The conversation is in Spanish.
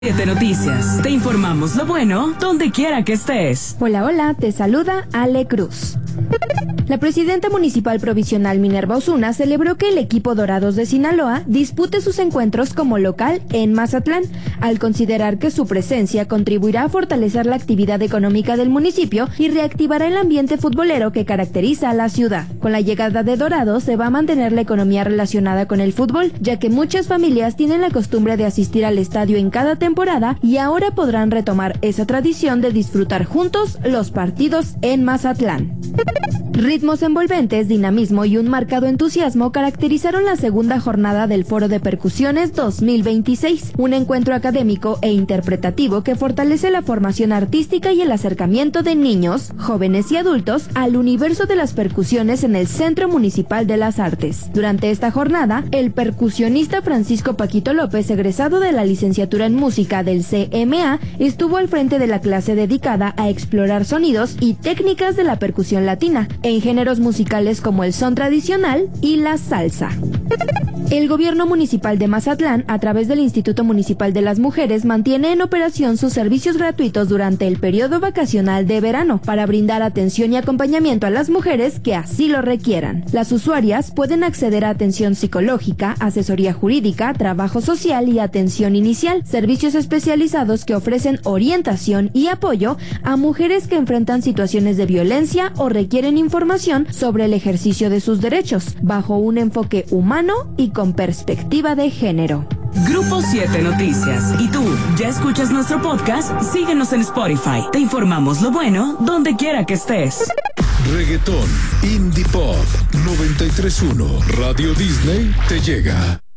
7 Noticias. Te informamos lo bueno donde quiera que estés. Hola, hola, te saluda Ale Cruz. La presidenta municipal provisional Minerva Osuna celebró que el equipo Dorados de Sinaloa dispute sus encuentros como local en Mazatlán, al considerar que su presencia contribuirá a fortalecer la actividad económica del municipio y reactivará el ambiente futbolero que caracteriza a la ciudad. Con la llegada de Dorados se va a mantener la economía relacionada con el fútbol, ya que muchas familias tienen la costumbre de asistir al estadio en cada temporada y ahora podrán retomar esa tradición de disfrutar juntos los partidos en Mazatlán. Ritmos envolventes, dinamismo y un marcado entusiasmo caracterizaron la segunda jornada del Foro de Percusiones 2026, un encuentro académico e interpretativo que fortalece la formación artística y el acercamiento de niños, jóvenes y adultos al universo de las percusiones en el Centro Municipal de las Artes. Durante esta jornada, el percusionista Francisco Paquito López, egresado de la licenciatura en música del CMA, estuvo al frente de la clase dedicada a explorar sonidos y técnicas de la percusión latina, en géneros musicales como el son tradicional y la salsa. El gobierno municipal de Mazatlán, a través del Instituto Municipal de las Mujeres, mantiene en operación sus servicios gratuitos durante el periodo vacacional de verano para brindar atención y acompañamiento a las mujeres que así lo requieran. Las usuarias pueden acceder a atención psicológica, asesoría jurídica, trabajo social y atención inicial, servicios especializados que ofrecen orientación y apoyo a mujeres que enfrentan situaciones de violencia o requieren información sobre el ejercicio de sus derechos, bajo un enfoque humano y con perspectiva de género. Grupo 7 Noticias. ¿Y tú, ya escuchas nuestro podcast? Síguenos en Spotify. Te informamos lo bueno donde quiera que estés. Reggaetón, Indie Pop, 93.1, Radio Disney te llega.